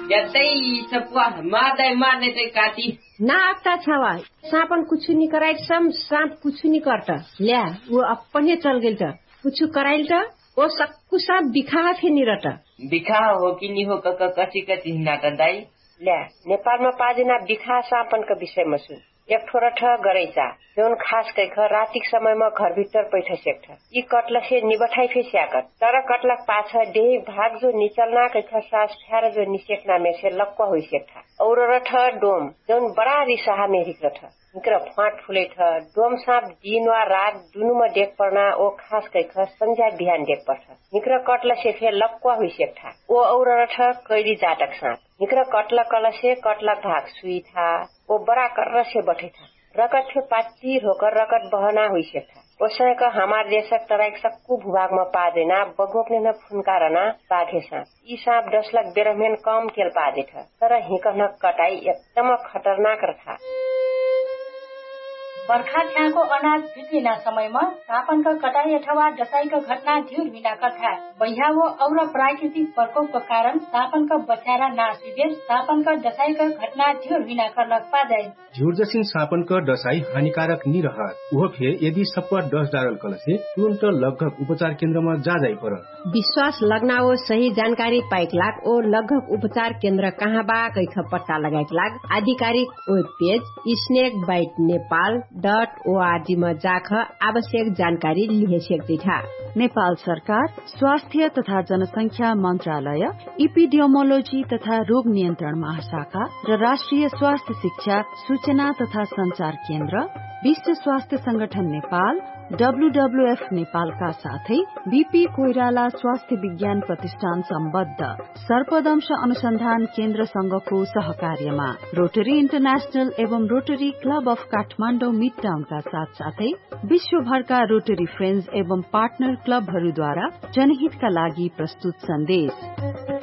यतै सपुआ मार्ने चाहिँ काटी ना आता छवा सांपन कुछ नहीं कराई सम सांप कुछ नहीं करता ल्या वो अपने चल गेल त कुछ कराइल त वो सक्कु सांप बिखा फेनि रट बिखा हो कि नि हो कची हिँड्ना त दाइ ल्या नेपालमा पाजिना बिखा सांपनका विषयमा सुन एक थोड़ा ठ गरैसा जोन खास कैख रातिक समयमा घरभित्र पैठ सेक्ठ यी कटलसे निबठाई फे स्याकट तर कटलक पाछ देही भाग जो निचलना कैख सास फ्यार जो निसेक्ना मेसे लक्क होइ सेक्ठ और रठ डोम जोन बडा रिसाहा मेरिक रठ निकर फाट फुले ठ डोम साप दिन वा रात दुनुमा देख पर्ना ओ खास कैख संझा बिहान देख पर्छ निकर कटलसे फे लक्क होइ सेक्ठ ओ और रठ कैदी जाटक साप निकर कटलक कलसे कटलक भाग सुई था ओ बड़ा कर से बैठे था रकत थे पाचीर होकर रकत बहना हुई से था उसने का हमारे देशक तराइक सक्कू भूभाग में पा देना बगोकने न फुनकारना बाघे सांप ई सांप 10 लाख बेरहमेन कम केल पा दे था तर हिकन कटाई एकदम खतरनाक रहा बर्खा छ्याको अनाज बिक्रिना समयमा सापनका कटाई अथवा डसाईका घटना ढिर हुन कथा बह्यावो और प्राकृतिक प्रकोपको कारण सापनका बचारा नाश हुँदै सापनका डसाईका घटना ढिर हुन कर्लक पादै झुर जसिन सापनका डसाई हानिकारक नि रहत उहो फे यदि सप्पा डस डारल कलसे तुरन्त लगभग उपचार केन्द्रमा जाई पर विश्वास लगनाओ सही जानकारी पाइक लाग ओ लगभग उपचार केन्द्र कहाँ बा कैख पत्ता लगाइक लाग आधिकारिक वेब पेज snakebitenepal.org में जाख आवश्यक जानकारी लिहे सक्दै था। नेपाल सरकार स्वास्थ्य तथा जनसंख्या मन्त्रालय इपिडियोमोलोजी तथा रोग नियन्त्रण महाशाखा र राष्ट्रिय स्वास्थ्य शिक्षा सूचना तथा संचार केन्द्र विश्व स्वास्थ्य संगठन नेपाल WWF नेपालका साथै बीपी कोइराला स्वास्थ्य विज्ञान प्रतिष्ठान सम्बद्ध सर्पदंश अनुसन्धान केन्द्र संघको सहकार्यमा रोटरी इन्टरनेशनल एवं rotary club of Kathmandu mid टाउनका साथसाथै विश्वभरका रोटरी फ्रेन्ड्स एवं पार्टनर क्लबहरूद्वारा जनहितका लागि प्रस्तुत सन्देश।